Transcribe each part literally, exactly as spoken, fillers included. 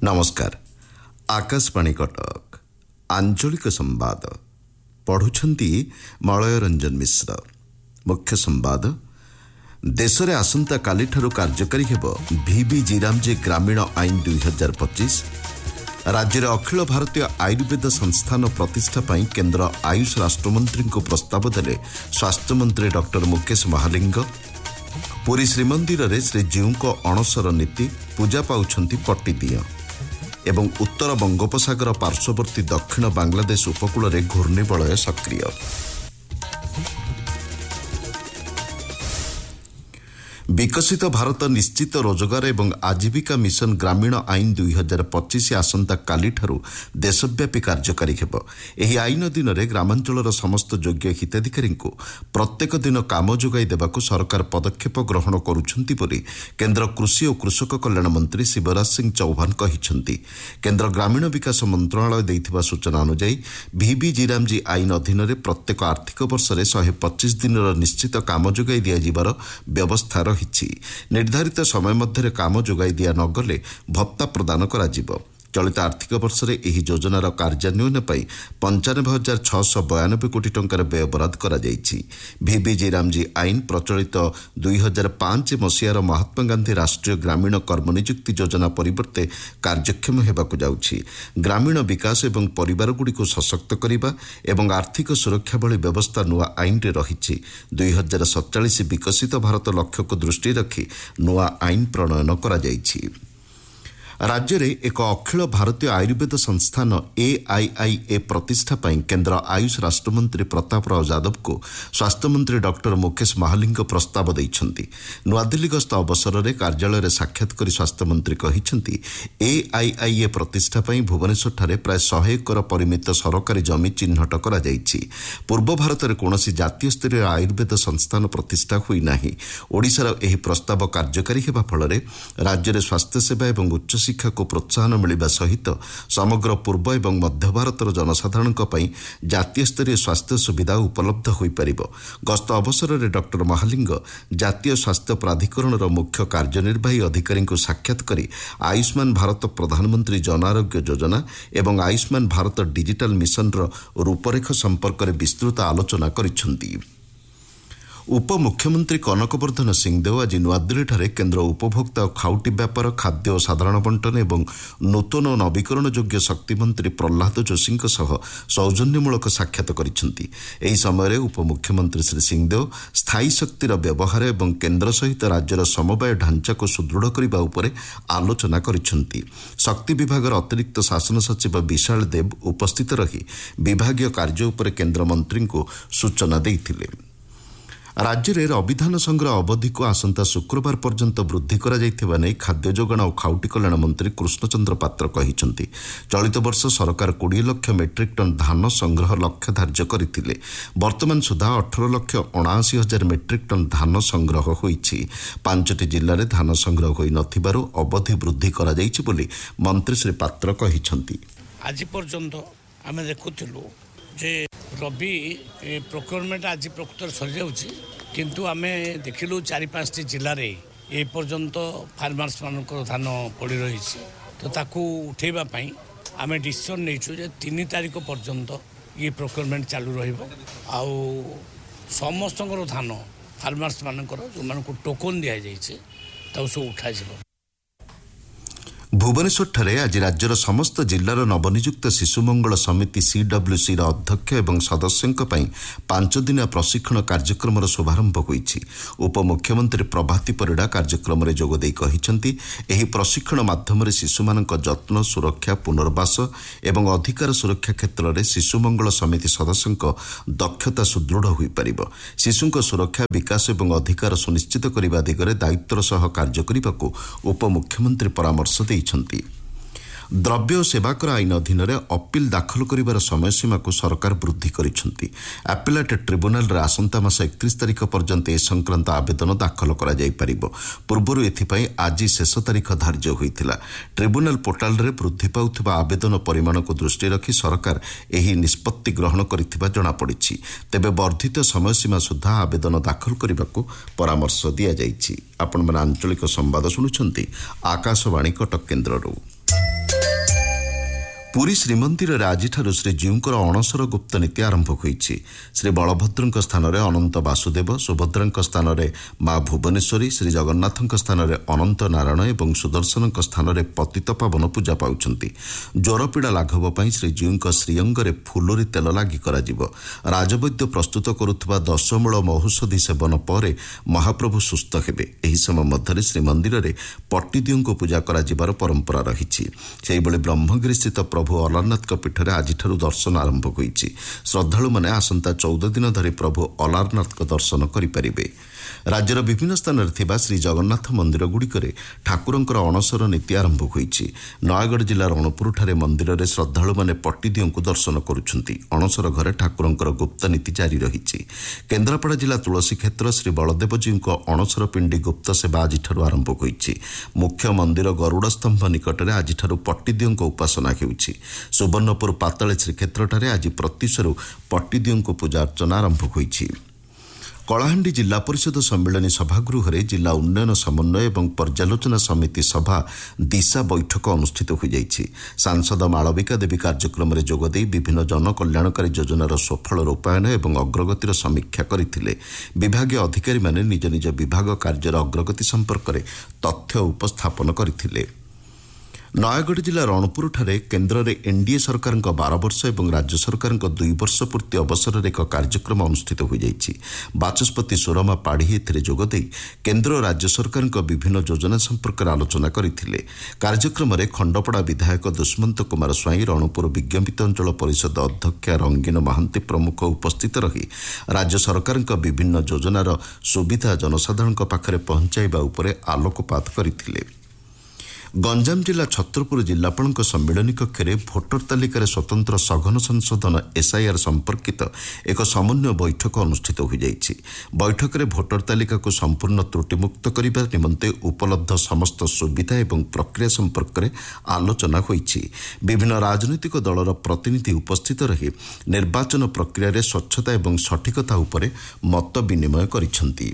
नमस्कार। आकाशवाणी कटक आंचलिक संवाद पढ़ुछंती मलय रंजन मिश्र। मुख्य संवाद देश में आसंता काली ठारू कार्यकारी हेब भिबि जीरामजी ग्रामीण आईन दुई हजार पच्चीस। राज्य में अखिल भारतीय आयुर्वेद संस्थान प्रतिष्ठा पाई केंद्र आयुष राष्ट्रमंत्री को प्रस्ताव देले स्वास्थ्य मंत्री डॉक्टर मुकेश महालिंग। पुरी श्रीमंदिर में श्रीजीऊ को अणसर नीति पूजा पाउछंती पट्टीदिय एवं उत्तर बंगोपसागर पार्श्ववर्ती दक्षिण बांग्लादेश उपकूल में घूर्णिबलय सक्रिय। विकसित भारत निश्चित रोजगार एवं आजीविका मिशन ग्रामीण आईन दुई हजार पच्चीस आसंता काली ठारू देशव्यापी कार्यकारी हेब। एही आईन अधीन ग्रामांचलर समस्त योग्य हिताधिकारी को प्रत्येक दिन काम जोगाई देबाकू सरकार पदक्षेप ग्रहण करुछंती बोली केंद्र कृषि और कृषक कल्याण मंत्री शिवराज सिंह चौहान कहिछंती। केंद्र ग्रामीण विकास मंत्रणालय दैथिबा सूचना अनुसार भिबि जीरामजी आईन अधीन प्रत्येक आर्थिक वर्ष में शहे पच्चीस दिन निश्चित काम जोगाई दियाजिबार व्यवस्था रही। निर्धारित समय मध्य काम जोगाई दिया नगले भत्ता प्रदान कराजिबो। चलित आर्थिक वर्ष में यह योजनार कार्यान्वयन पर पंचानबे हजार छःश बयानबे कोटी टंकार व्यय बराद करा जायछि। भिबि जीरामजी आईन प्रचलित दुई हजार पांच मसीहार महात्मा गांधी राष्ट्रीय ग्रामीण कर्मनियुक्ति योजना परिवर्ते कार्यक्षम हेबाकु जाउछि। ग्रामीण विकास एवं परिवारगुड़िक सशक्त करिबा एवं आर्थिक सुरक्षा भली व्यवस्था नुआ आईन रे रहिछि। दुई हजार सतचालीस विकसित भारत लक्ष्य को दृष्टि रखी नुआ आईन प्रणयन करा जायछि। राज्य में एक अखिल भारतीय आयुर्वेद संस्थान एआईआईए प्रतिष्ठा पाई केंद्र आयुष राष्ट्रमंत्री प्रताप राव यादव को स्वास्थ्य मंत्री डॉक्टर मुकेश महालिंग प्रस्ताव देइछंती। नुआदिल्ली गस्त अवसर में कार्यालय में साक्षात कर स्वास्थ्य मंत्री कहिछंती एआईआईए प्रतिष्ठा पाई भुवनेश्वर ठारे प्राय सौ एकर परिमित सरकारी जमी चिन्हट करा जायछि। पूर्व भारत में कौनसी जातीय स्तरीय आयुर्वेद संस्थान प्रतिष्ठा हुई नाही। ओडिशार एही प्रस्ताव कार्यकारी हेबा फଳରେ राज्य में स्वास्थ्य सेवा एवं उच्च शिक्षा को प्रोत्साहन मिलवा सहित समग्र पूर्व एवं मध्य भारतर जनसाधारण जातीय स्तरीय स्वास्थ्य सुविधा उपलब्ध हो पारिबो। गस्त अवसर में डॉक्टर महालिंग जातीय स्वास्थ्य प्राधिकरण मुख्य कार्यनिर्वाही अधिकारी को साक्षात कर आयुष्मान भारत प्रधानमंत्री जन आरोग्य योजना एवं आयुष्मान भारत डिजिटल मिशन रूपरेख संपर्क में विस्तृत आलोचना करिसेंती। उपमुख्यमंत्री कनकवर्धन सिंहदेव आज नुआदिल्ली केंद्र उपभोक्ता और खाउटी व्यापार खाद्य और साधारण बंटन एवं नूतन और नवीकरण योग्य शक्ति मंत्री प्रहलाद जोशी सौजन्यमूलक साक्षात करिसेंती। एही समय उपमुख्यमंत्री श्री सिंहदेव स्थायी शक्तिर व्यवहार एवं केंद्र सहित राज्यर समवाय ढांचा को सुदृढ़ करने उपर आलोचना करिसेंती। शक्ति विभाग अतिरिक्त शासन सचिव विशाल देव उपस्थित रही विभागीय कार्य उपर केंद्र मंत्री को सूचना देइथिले। राज्य में अभिधान संग्रह अवधि को आसंता शुक्रवार पर्यंत वृद्धि करा जायथिबा नै खाद्य जोगाण और खाउटी कल्याण मंत्री कृष्णचंद्र पात्र कहिसेंती। चलित वर्ष सरकार बीस लाख मेट्रिक टन धान संग्रह लक्ष्य धार्य करथिले। वर्तमान सुधा अठारह लाख उनासी हजार मेट्रिक टन धान संग्रह होईछि। पांचटी जिल्ला रे धान संग्रह होई नथिबारु अवधि वृद्धि करा जायछि बोली मंत्री श्री पात्र कहिसेंती। आज पर्यंत आमे देखुथिलु जे रबी प्रोक्योरमेंट आज प्रकृत सरी जाउछि, किंतु आमे देखिलु चारि पांचटी जिल्ला रे ए पर्यंत फार्मर्स मानकर धान पड़ी रही। तो ताकू उठेबा पई आमे डिसीजन नेछु जे तीन तारीख पर्यंत ये प्रोक्योरमेंट चालू रहिबो। आउ समस्तकर धान फार्मर्स मानकर जो मानको टोकन दिया जाइछे ताउ सो उठा जिवो। भुवनेश्वर ठारे आज राज्यर समस्त जिल्लार नवनियुक्त शिशु मंगल समिति सीडब्ल्यूसी अध्यक्ष एवं सदस्यों पांच दिनिया प्रशिक्षण कार्यक्रम शुभारंभ होईछि। उपमुख्यमंत्री प्रभाती परिड़ा कार्यक्रम में जोगदे कहिसेंती एही प्रशिक्षण माध्यम शिशुमानक जत्न सुरक्षा पुनर्वास एवं अधिकार सुरक्षा क्षेत्र में शिशु मंगल समिति सदस्यों दक्षता सुदृढ़ हो पारिबो। शिशुंक सुरक्षा विकास एवं अधिकार सुनिश्चित करने दिगरे दायित्वर सह कार्य करने को उपमुख्यमंत्री परामर्श दे। द्रव्य और सेवाकर आईन अधीन अपील दाखल करिबार समय सीमा को सरकार वृद्धि करिसेंती। अपीलेट ट्रिब्यूनाल रे आसंता मास इकतीस तारीख पर्यंत ए संक्रांत आवेदन दाखल करा जाई परिबो। पूर्वरु एथिपई आज शेष तारीख धार्य होइथिला। ट्रिब्यूनाल पोर्टाल रे वृद्धि पाउथिबा आवेदन परिमाण को दृष्टि रखी सरकार एही निष्पत्ति ग्रहण करिथिबा जणा पड़िछि। तेबे वर्धित समय सीमा सुद्धा आवेदन दाखल करिबाकू परामर्श दिया जाइछि। आपण मन आंचलिक संवाद सुनुछंती आकाशवाणी कटक केन्द्ररू। ପୁରୀ ଶ୍ରୀମନ୍ଦିରରେ ଆଜିଠାରୁ ଶ୍ରୀଜୀଉଙ୍କର ଅଣସର ଗୁପ୍ତ ନୀତି ଆରମ୍ଭ ହୋଇଛି। ଶ୍ରୀ ବଳଭଦ୍ରଙ୍କ ସ୍ଥାନରେ ଅନନ୍ତ ବାସୁଦେବ, ସୁଭଦ୍ରାଙ୍କ ସ୍ଥାନରେ ମା ଭୁବନେଶ୍ୱରୀ, ଶ୍ରୀ ଜଗନ୍ନାଥଙ୍କ ସ୍ଥାନରେ ଅନନ୍ତ ନାରାୟଣ ଏବଂ ସୁଦର୍ଶନଙ୍କ ସ୍ଥାନରେ ପତିତପାବନ ପୂଜା ପାଉଛନ୍ତି। ଜ୍ୱରପୀଡ଼ା ଲାଘବ ପାଇଁ ଶ୍ରୀଜୀଉଙ୍କ ଶ୍ରୀଅଙ୍ଗରେ ଫୁଲୁରି ତେଲ ଲାଗି କରାଯିବ। ରାଜବୈଦ୍ୟ ପ୍ରସ୍ତୁତ କରୁଥିବା ଦଶମୂଳ ମହୌଷଧି ସେବନ ପରେ ମହାପ୍ରଭୁ ସୁସ୍ଥ ହେବେ। ଏହି ସମୟ ମଧ୍ୟରେ ଶ୍ରୀମନ୍ଦିରରେ ପଟ୍ଟିଦିଅଙ୍କୁ ପୂଜା କରାଯିବାର ପରମ୍ପରା ରହିଛି। ସେହିଭଳି ବ୍ରହ୍ମଗିରିସ୍ଥିତ ପ୍ରଭୁ ଅଲାରନାଥଙ୍କ ପୀଠରେ ଆଜିଠାରୁ ଦର୍ଶନ ଆରମ୍ଭ ହୋଇଛି। ଶ୍ରଦ୍ଧାଳୁମାନେ ଆସନ୍ତା ଚଉଦ ଦିନ ଧରି ପ୍ରଭୁ ଅଲାରନାଥଙ୍କ ଦର୍ଶନ କରିପାରିବେ। ରାଜ୍ୟର ବିଭିନ୍ନ ସ୍ଥାନରେ ଥିବା ଶ୍ରୀ ଜଗନ୍ନାଥ ମନ୍ଦିରଗୁଡ଼ିକରେ ଠାକୁରଙ୍କର ଅଣସର ନୀତି ଆରମ୍ଭ ହୋଇଛି। ନୟାଗଡ଼ ଜିଲ୍ଲା ରଣପୁରଠାରେ ମନ୍ଦିରରେ ଶ୍ରଦ୍ଧାଳୁମାନେ ପଟ୍ଟିଦିଅଙ୍କୁ ଦର୍ଶନ କରୁଛନ୍ତି। ଅଣସର ଘରେ ଠାକୁରଙ୍କର ଗୁପ୍ତ ନୀତି ଜାରି ରହିଛି। କେନ୍ଦ୍ରାପଡ଼ା ଜିଲ୍ଲା ତୁଳସୀକ୍ଷେତ୍ର ଶ୍ରୀ ବଳଦେବଜୀଙ୍କ ଅଣସର ପିଣ୍ଡି ଗୁପ୍ତ ସେବା ଆଜିଠାରୁ ଆରମ୍ଭ ହୋଇଛି। ମୁଖ୍ୟ ମନ୍ଦିର ଗରୁଡ଼ସ୍ତମ୍ଭ ନିକଟରେ ଆଜିଠାରୁ ପଟ୍ଟିଦିଅଙ୍କ ଉପାସନା ହେଉଛି। ସୁବର୍ଣ୍ଣପୁର ପାତାଳୀ ଶ୍ରୀକ୍ଷେତ୍ରଠାରେ ଆଜି ପ୍ରତ୍ୟୁଷରୁ ପଟ୍ଟିଦିଅଙ୍କୁ ପୂଜା ଅର୍ଚ୍ଚନା ଆରମ୍ଭ ହୋଇଛି। କଳାହାଣ୍ଡି ଜିଲ୍ଲା ପରିଷଦ ସମ୍ମିଳନୀ ସଭାଗୃହରେ ଜିଲ୍ଲା ଉନ୍ନୟନ ସମନ୍ୱୟ ଏବଂ ପର୍ଯ୍ୟାଲୋଚନା ସମିତି ସଭା ଦିଶା ବୈଠକ ଅନୁଷ୍ଠିତ ହୋଇଯାଇଛି। ସାଂସଦ ମାଳବିକା ଦେବୀ କାର୍ଯ୍ୟକ୍ରମରେ ଯୋଗଦେଇ ବିଭିନ୍ନ ଜନକଲ୍ୟାଣକାରୀ ଯୋଜନାର ସଫଳ ରୂପାୟନ ଏବଂ ଅଗ୍ରଗତିର ସମୀକ୍ଷା କରିଥିଲେ। ବିଭାଗୀୟ ଅଧିକାରୀମାନେ ନିଜ ନିଜ ବିଭାଗ କାର୍ଯ୍ୟର ଅଗ୍ରଗତି ସମ୍ପର୍କରେ ତଥ୍ୟ ଉପସ୍ଥାପନ କରିଥିଲେ। ନୟାଗଡ଼ ଜିଲ୍ଲା ରଣପୁରଠାରେ କେନ୍ଦ୍ରରେ ଏନ୍ଡିଏ ସରକାରଙ୍କ ବାର ବର୍ଷ ଏବଂ ରାଜ୍ୟ ସରକାରଙ୍କ ଦୁଇ ବର୍ଷ ପୂର୍ତ୍ତି ଅବସରରେ ଏକ କାର୍ଯ୍ୟକ୍ରମ ଅନୁଷ୍ଠିତ ହୋଇଯାଇଛି। ବାଚସ୍ପତି ସୁରମା ପାଢ଼ୀ ଏଥିରେ ଯୋଗଦେଇ କେନ୍ଦ୍ର ଓ ରାଜ୍ୟ ସରକାରଙ୍କ ବିଭିନ୍ନ ଯୋଜନା ସମ୍ପର୍କରେ ଆଲୋଚନା କରିଥିଲେ। କାର୍ଯ୍ୟକ୍ରମରେ ଖଣ୍ଡପଡ଼ା ବିଧାୟକ ଦୁଷ୍ମନ୍ତ କୁମାର ସ୍ୱାଇଁ, ରଣପୁର ବିଜ୍ଞପିତ ଅଞ୍ଚଳ ପରିଷଦ ଅଧ୍ୟକ୍ଷା ରଙ୍ଗୀନ ମହାନ୍ତି ପ୍ରମୁଖ ଉପସ୍ଥିତ ରହି ରାଜ୍ୟ ସରକାରଙ୍କ ବିଭିନ୍ନ ଯୋଜନାର ସୁବିଧା ଜନସାଧାରଣଙ୍କ ପାଖରେ ପହଞ୍ଚାଇବା ଉପରେ ଆଲୋକପାତ କରିଥିଲେ। ଗଞ୍ଜାମ ଜିଲ୍ଲା ଛତ୍ରପୁର ଜିଲ୍ଲାପାଳଙ୍କ ସମ୍ମିଳନୀ କକ୍ଷରେ ଭୋଟର ତାଲିକାରେ ସ୍ୱତନ୍ତ୍ର ସଘନ ସଂଶୋଧନ ଏସ୍ଆଇଆର୍ ସମ୍ପର୍କିତ ଏକ ସମନ୍ୱୟ ବୈଠକ ଅନୁଷ୍ଠିତ ହୋଇଯାଇଛି। ବୈଠକରେ ଭୋଟର ତାଲିକାକୁ ସମ୍ପୂର୍ଣ୍ଣ ତ୍ରୁଟିମୁକ୍ତ କରିବା ନିମନ୍ତେ ଉପଲବ୍ଧ ସମସ୍ତ ସୁବିଧା ଏବଂ ପ୍ରକ୍ରିୟା ସମ୍ପର୍କରେ ଆଲୋଚନା ହୋଇଛି। ବିଭିନ୍ନ ରାଜନୈତିକ ଦଳର ପ୍ରତିନିଧି ଉପସ୍ଥିତ ରହି ନିର୍ବାଚନ ପ୍ରକ୍ରିୟାରେ ସ୍ୱଚ୍ଛତା ଏବଂ ସଠିକତା ଉପରେ ମତ ବିନିମୟ କରିଛନ୍ତି।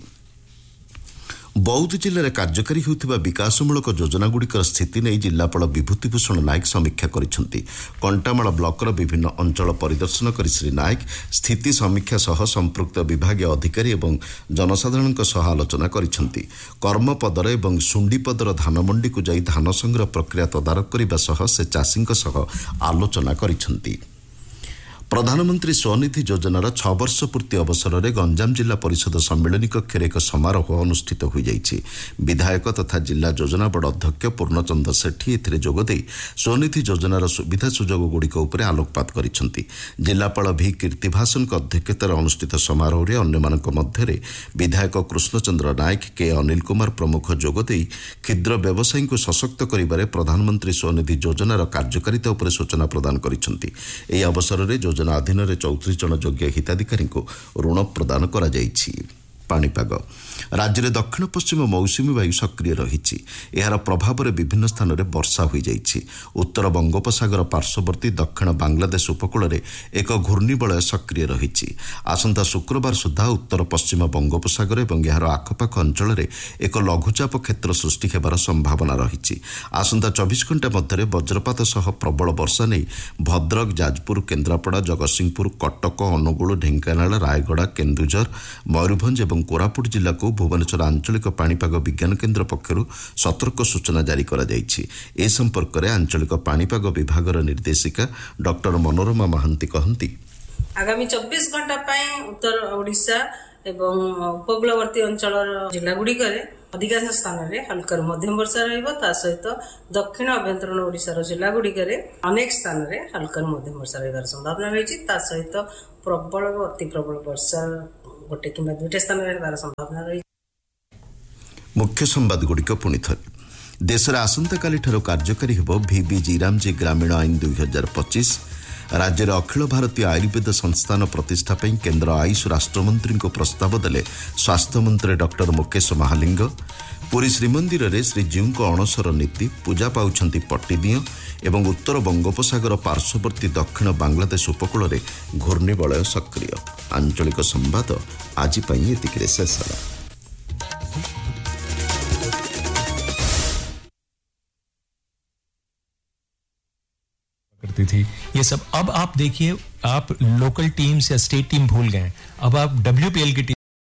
ବୌଦ୍ଧ ଜିଲ୍ଲାରେ କାର୍ଯ୍ୟକାରୀ ହେଉଥିବା ବିକାଶମୂଳକ ଯୋଜନାଗୁଡ଼ିକର ସ୍ଥିତି ନେଇ ଜିଲ୍ଲାପାଳ ବିଭୂତିଭୂଷଣ ନାୟକ ସମୀକ୍ଷା କରିଛନ୍ତି। କଣ୍ଟାମାଳ ବ୍ଲକର ବିଭିନ୍ନ ଅଞ୍ଚଳ ପରିଦର୍ଶନ କରି ଶ୍ରୀ ନାୟକ ସ୍ଥିତି ସମୀକ୍ଷା ସହ ସମ୍ପୃକ୍ତ ବିଭାଗୀୟ ଅଧିକାରୀ ଏବଂ ଜନସାଧାରଣଙ୍କ ସହ ଆଲୋଚନା କରିଛନ୍ତି। କର୍ମପଦର ଏବଂ ସୁଣ୍ଡିପଦର ଧାନମଣ୍ଡିକୁ ଯାଇ ଧାନ ସଂଗ୍ରହ ପ୍ରକ୍ରିୟା ତଦାରଖ କରିବା ସହ ସେ ଚାଷୀଙ୍କ ସହ ଆଲୋଚନା କରିଛନ୍ତି। ପ୍ରଧାନମନ୍ତ୍ରୀ ସ୍ୱନିଧି ଯୋଜନାର ଛଅ ବର୍ଷ ପୂର୍ତ୍ତି ଅବସରରେ ଗଞ୍ଜାମ ଜିଲ୍ଲା ପରିଷଦ ସମ୍ମିଳନୀ କକ୍ଷରେ ଏକ ସମାରୋହ ଅନୁଷ୍ଠିତ ହୋଇଯାଇଛି। ବିଧାୟକ ତଥା ଜିଲ୍ଲା ଯୋଜନା ବୋର୍ଡ ଅଧ୍ୟକ୍ଷ ପୂର୍ଣ୍ଣଚନ୍ଦ୍ର ସେଠୀ ଏଥିରେ ଯୋଗଦେଇ ସ୍ୱନିଧି ଯୋଜନାର ସୁବିଧା ସୁଯୋଗଗୁଡ଼ିକ ଉପରେ ଆଲୋକପାତ କରିଛନ୍ତି। ଜିଲ୍ଲାପାଳ ଭି କୀର୍ତ୍ତିଭାସନଙ୍କ ଅଧ୍ୟକ୍ଷତାରେ ଅନୁଷ୍ଠିତ ସମାରୋହରେ ଅନ୍ୟମାନଙ୍କ ମଧ୍ୟରେ ବିଧାୟକ କୃଷ୍ଣଚନ୍ଦ୍ର ନାୟକ, କେ ଅନିଲ କୁମାର ପ୍ରମୁଖ ଯୋଗଦେଇ କ୍ଷୁଦ୍ର ବ୍ୟବସାୟୀଙ୍କୁ ସଶକ୍ତ କରିବାରେ ପ୍ରଧାନମନ୍ତ୍ରୀ ସ୍ୱନିଧି ଯୋଜନାର କାର୍ଯ୍ୟକାରିତା ଉପରେ ସୂଚନା ପ୍ରଦାନ କରିଛନ୍ତି। ଏହି ଅବସରରେ ଯୋଜନା ଅଧୀନରେ ଚଉତିରିଶ ଜଣ ଯୋଗ୍ୟ ହିତାଧିକାରୀଙ୍କୁ ଋଣ ପ୍ରଦାନ କରାଯାଇଛି। ପାଣିପାଗ ରାଜ୍ୟରେ ଦକ୍ଷିଣ ପଶ୍ଚିମ ମୌସୁମୀ ବାୟୁ ସକ୍ରିୟ ରହିଛି। ଏହାର ପ୍ରଭାବରେ ବିଭିନ୍ନ ସ୍ଥାନରେ ବର୍ଷା ହୋଇଯାଇଛି। ଉତ୍ତର ବଙ୍ଗୋପସାଗର ପାର୍ଶ୍ୱବର୍ତ୍ତୀ ଦକ୍ଷିଣ ବାଂଲାଦେଶ ଉପକୂଳରେ ଏକ ଘୂର୍ଣ୍ଣିବଳୟ ସକ୍ରିୟ ରହିଛି। ଆସନ୍ତା ଶୁକ୍ରବାର ସୁଦ୍ଧା ଉତ୍ତର ପଶ୍ଚିମ ବଙ୍ଗୋପସାଗର ଏବଂ ଏହାର ଆଖପାଖ ଅଞ୍ଚଳରେ ଏକ ଲଘୁଚାପ କ୍ଷେତ୍ର ସୃଷ୍ଟି ହେବାର ସମ୍ଭାବନା ରହିଛି। ଆସନ୍ତା ଚବିଶ ଘଣ୍ଟା ମଧ୍ୟରେ ବଜ୍ରପାତ ସହ ପ୍ରବଳ ବର୍ଷା ନେଇ ଭଦ୍ରକ, ଯାଜପୁର, କେନ୍ଦ୍ରାପଡ଼ା, ଜଗତସିଂହପୁର, କଟକ, ଅନୁଗୁଳ, ଢେଙ୍କାନାଳ, ରାୟଗଡ଼ା, କେନ୍ଦୁଝର, ମୟୂରଭଞ୍ଜ ଏବଂ କୋରାପୁଟ ଜିଲ୍ଲାକୁ ଭୁବନେଶ୍ୱର ଆଞ୍ଚଳିକ ପାଣିପାଗ ବିଜ୍ଞାନ କେନ୍ଦ୍ର ପକ୍ଷରୁ ସତର୍କ ସୂଚନା ଜାରି କରାଯାଇଛି। ଏ ସମ୍ପର୍କରେ ଆଞ୍ଚଳିକ ପାଣିପାଗ ବିଭାଗର ନିର୍ଦ୍ଦେଶିକା ଡକ୍ଟର ମନୋରମା ମହାନ୍ତି କହନ୍ତି, ଆଗାମୀ ଚବିଶ ଘଣ୍ଟା ପାଇଁ ଉତ୍ତର ଓଡ଼ିଶା ଏବଂ ଉପକୂଳବର୍ତ୍ତୀ ଅଞ୍ଚଳର ଜିଲ୍ଲାଗୁଡ଼ିକରେ ଅଧିକାଂଶ ସ୍ଥାନରେ ହାଲକାରୁ ମଧ୍ୟମ ବର୍ଷା ରହିବ। ତା ସହିତ ଦକ୍ଷିଣ ଆଭ୍ୟନ୍ତରୀଣ ଓଡ଼ିଶାର ଜିଲ୍ଲାଗୁଡ଼ିକରେ ଅନେକ ସ୍ଥାନରେ ହାଲକାରୁ ମଧ୍ୟମ ବର୍ଷା ରହିବାର ସମ୍ଭାବନା ରହିଛି। ତା ସହିତ ପ୍ରବଳ ଓ ଅତି ପ୍ରବଳ ବର୍ଷା ଗୋଟେ କିମ୍ବା ଦୁଇଟା ସ୍ଥାନରେ ହେବାର ସମ୍ଭାବନା ରହିଛି। ମୁଖ୍ୟ ସମ୍ବାଦଗୁଡ଼ିକ ପୁଣି ଥରେ। ଦେଶରେ ଆସନ୍ତାକାଲିଠାରୁ କାର୍ଯ୍ୟକାରୀ ହେବ ଭିବି ଜିରାମଜି ଗ୍ରାମୀଣ ଆଇନ ଦୁଇ ହଜାର ପଚିଶ। ରାଜ୍ୟରେ ଅଖିଳ ଭାରତୀୟ ଆୟୁର୍ବେଦ ସଂସ୍ଥାନ ପ୍ରତିଷ୍ଠା ପାଇଁ କେନ୍ଦ୍ର ଆୟୁଷ ରାଷ୍ଟ୍ରମନ୍ତ୍ରୀଙ୍କୁ ପ୍ରସ୍ତାବ ଦେଲେ ସ୍ୱାସ୍ଥ୍ୟମନ୍ତ୍ରୀ ଡକ୍ଟର ମୁକେଶ ମହାଲିଙ୍ଗ। ପୁରୀ ଶ୍ରୀମନ୍ଦିରରେ ଶ୍ରୀଜୀଉଙ୍କ ଅଣସର ନୀତି, ପୂଜା ପାଉଛନ୍ତି ପଟ୍ଟିଦିଅଁ ଏବଂ ଉତ୍ତର ବଙ୍ଗୋପସାଗର ପାର୍ଶ୍ୱବର୍ତ୍ତୀ ଦକ୍ଷିଣ ବାଂଲାଦେଶ ଉପକୂଳରେ ଘୂର୍ଣ୍ଣିବଳୟ ସକ୍ରିୟ। ଆଞ୍ଚଳିକ ସମ୍ବାଦ ଆଜି ପାଇଁ ଏତିକିରେ ଶେଷ ହେଲା। करती थी ये सब। अब आप देखिए, आप लोकल टीम्स या स्टेट टीम भूल गए, अब आप डब्ल्यूपीएल की टीम